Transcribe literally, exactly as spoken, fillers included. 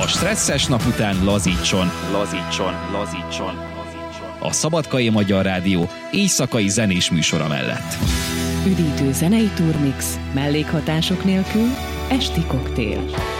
stresszes nap után lazítson, lazítson, lazítson. A Szabadkai Magyar Rádió éjszakai zenés műsora mellett. Üdítő zenei turmix, mellékhatások nélkül, esti koktél.